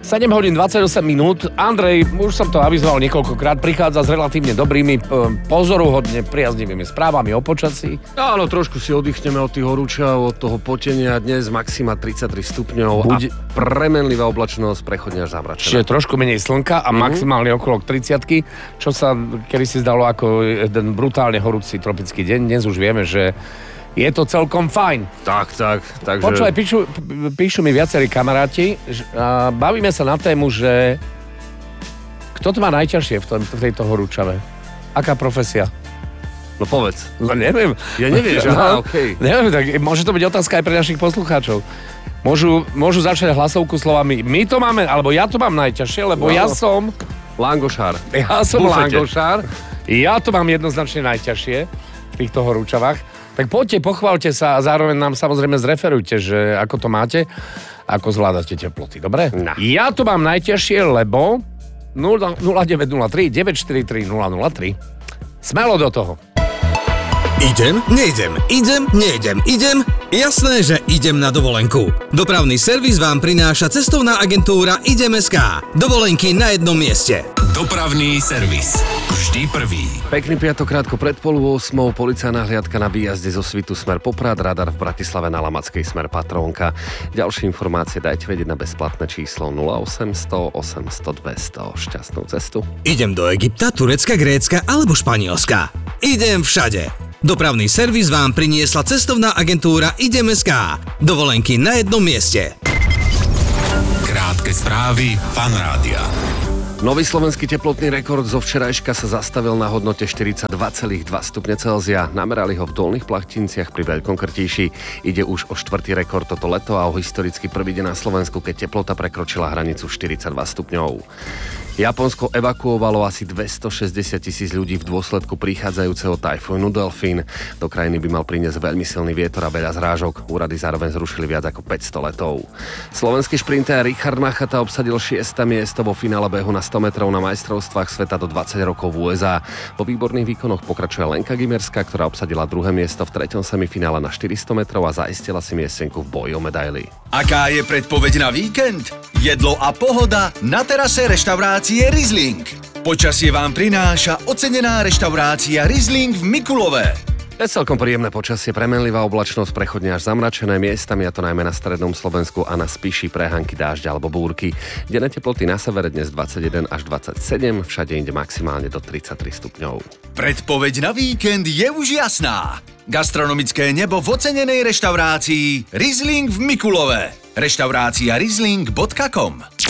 7 hodín 28 minút. Andrej, už som to avizoval niekoľkokrát, prichádza s relatívne dobrými, pozoruhodne priaznivými správami o počasí. Áno, trošku si oddychneme od tých horúčav, od toho potenia. Dnes maxima 33 stupňov a premenlivá oblačnosť, prechodne až zamračená. Čiže trošku menej slnka a maximálne okolo 30-ky, čo sa kedysi zdalo ako jeden brutálne horúci tropický deň. Dnes už vieme, že je to celkom fajn. Takže... Počúvaj, píšu mi viacerí kamaráti a bavíme sa na tému, že kto to má najťažšie v tejto horúčave? Aká profesia? No povedz. No neviem. Ja nevieš, okej. Neviem, tak môže to byť otázka aj pre našich poslucháčov. Môžu začať hlasovku slovami my to máme, alebo ja to mám najťažšie, lebo ja som... Langošár. Ja som langošár. Ja to mám jednoznačne najťažšie v týchto horúčavách. Tak poďte, pochválte sa a zároveň nám samozrejme zreferujte, že ako to máte, ako zvládate teploty, dobre? No. Ja to mám najťažšie, lebo 0903 943 003. Smelo do toho. Idem, nejdem. Jasné, že idem na dovolenku. Dopravný servis vám prináša cestovná agentúra Idem.sk. Dovolenky na jednom mieste. Dopravný servis. Vždy prvý. Pekný piatok, krátko pred 7:30, policajná hliadka na výjazde zo Svitu smer Poprad, radar v Bratislave na Lamackej smer Patrónka. Ďalšie informácie dajte vedieť na bezplatné číslo 0800 800 200. Šťastnú cestu. Idem do Egypta, Turecka, Grécka alebo Španielska. Idem všade. Dopravný servis vám priniesla cestovná agentúra Idem.sk. Dovolenky na jednom mieste. Krátke správy Fan Rádia. Nový slovenský teplotný rekord zo včerajška sa zastavil na hodnote 42,2 stupne Celzia. Namerali ho v Dolných Plachtinciach pri Veľkom Krtíši. Ide už o štvrtý rekord toto leto a o historicky prvý deň na Slovensku, keď teplota prekročila hranicu 42 stupňov. Japonsko evakuovalo asi 260,000 ľudí v dôsledku prichádzajúceho tajfúnu Delfín. Do krajiny by mal priniesť veľmi silný vietor a veľa zrážok. Úrady zároveň zrušili viac ako 500 letov. Slovenský šprinter Richard Machata obsadil 6. miesto vo finále behu na 100 metrov na majstrovstvách sveta do 20 rokov v USA. Po výborných výkonoch pokračuje Lenka Gimerská, ktorá obsadila 2. miesto v 3. semifinále na 400 metrov a zaistila si miestenku v boji o medaily. Aká je predpoveď na víkend? Jedlo a pohoda na terase reštaurácie Riesling. Počasie vám prináša ocenená reštaurácia Riesling v Mikulove. Je celkom príjemné počasie, premenlivá oblačnosť, prechodne až zamračené miestami, a to najmä na strednom Slovensku a na Spiši prehánky dážď alebo búrky. Denné teploty na severe dnes 21 až 27, všade inde maximálne do 33 stupňov. Predpoveď na víkend je už jasná. Gastronomické nebo v ocenenej reštaurácii Riesling v Mikulove. Reštaurácia riesling.com.